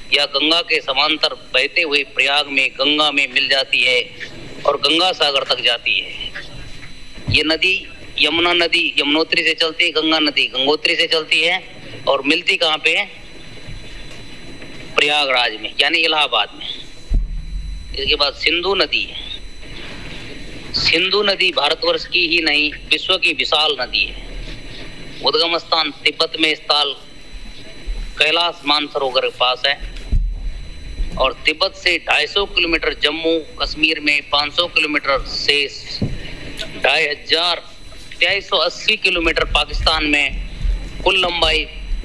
या गंगा के समांतर बहते हुए प्रयाग में गंगा में मिल जाती है और गंगा सागर तक जाती है। ये नदी यमुना नदी यमुनोत्री से चलती है, गंगा नदी गंगोत्री से चलती है और मिलती कहाँ पे है? प्रयागराज में, यानी इलाहाबाद में। इसके बाद सिंधु नदी है। सिंधु नदी भारतवर्ष की ही नहीं विश्व की विशाल नदी है। उद्गम स्थान तिब्बत में स्थल कैलाश मानसरोवर के पास है और तिब्बत से 250 किलोमीटर, जम्मू कश्मीर में 500 किलोमीटर से 2380 किलोमीटर, पाकिस्तान में कुल लंबाई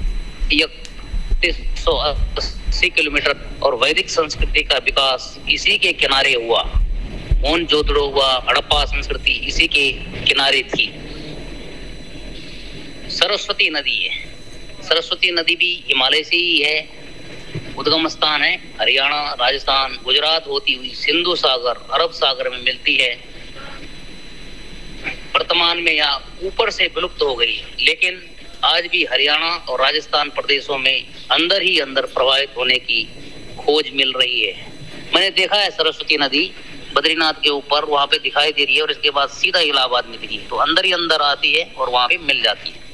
3180 किलोमीटर। और वैदिक संस्कृति का विकास इसी के किनारे हुआ। मोहनजोदड़ो हुआ, हड़प्पा संस्कृति इसी के किनारे थी। सरस्वती नदी है। सरस्वती नदी भी हिमालय से ही है, उद्गम स्थान है हरियाणा, राजस्थान, गुजरात होती हुई सिंधु सागर, अरब सागर में मिलती है। वर्तमान में यहाँ ऊपर से विलुप्त हो गई, लेकिन आज भी हरियाणा और राजस्थान प्रदेशों में अंदर ही अंदर प्रवाहित होने की खोज मिल रही है। मैंने देखा है सरस्वती नदी बद्रीनाथ के ऊपर वहां पे दिखाई दे रही है और इसके बाद सीधा इलाहाबाद में दिखी, तो अंदर ही अंदर आती है और वहां पे मिल जाती है।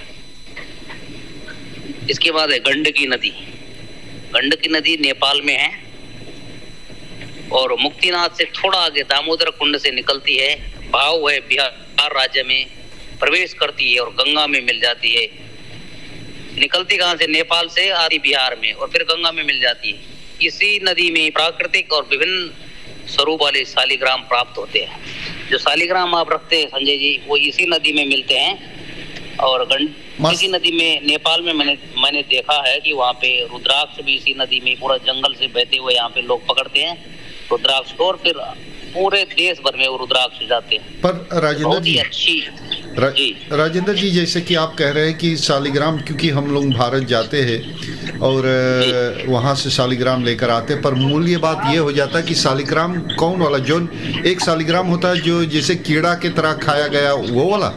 इसके बाद है गंडकी नदी। गंडकी नदी नेपाल में है और मुक्तिनाथ से थोड़ा आगे दामोदर कुंड से निकलती है, भाव है बिहार राज्य में प्रवेश करती है और गंगा में मिल जाती है। निकलती कहां से? नेपाल से आती बिहार में और फिर गंगा में मिल जाती है। इसी नदी में प्राकृतिक और विभिन्न स्वरूप वाले शालिग्राम प्राप्त होते हैं। जो शालिग्राम आप रखते हैं संजय जी, वो इसी नदी में मिलते हैं। और गंडकी नदी में नेपाल में मैंने देखा है कि वहाँ पे रुद्राक्ष भी इसी नदी में पूरा जंगल से बहते हुए यहाँ पे लोग पकड़ते हैं रुद्राक्ष को और फिर पूरे देश भर में वो रुद्राक्ष जाते हैं। पर राजेंद्र जी, राजेंद्र जी, जैसे कि आप कह रहे हैं कि शालिग्राम, क्योंकि हम लोग भारत जाते हैं और वहाँ से शालिग्राम लेकर आते हैं, पर मूल ये बात ये हो जाता है कि शालिग्राम कौन वाला? जो एक शालिग्राम होता है जो जैसे कीड़ा की तरह खाया गया, वो वाला?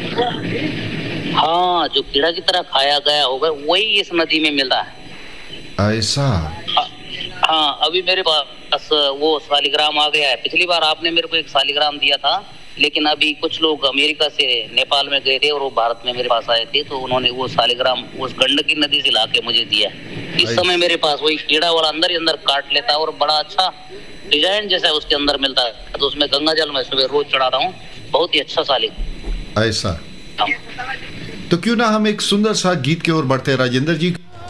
हाँ, जो कीड़ा की तरह खाया गया होगा वही इस नदी में मिलता है। ऐसा? हाँ, अभी मेरे पास वो शालिग्राम आ गया है। पिछली बार आपने मेरे को एक शालिग्राम दिया था, लेकिन अभी कुछ लोग अमेरिका से नेपाल में गए थे और वो भारत में मेरे पास आए थे, तो उन्होंने वो शालिग्राम उस गंडकी नदी से लाके मुझे दिया। इस समय मेरे पास वही कीड़ा वाला अंदर ही अंदर काट लेता है और बड़ा अच्छा डिजाइन जैसा उसके अंदर मिलता है, तो उसमें गंगा जल मैं सुबह रोज चढ़ाता हूँ। बहुत ही अच्छा शालिग्राम। ऐसा? तो क्यों ना हम एक सुंदर सा गीत की ओर बढ़ते हैं राजेंद्र जी।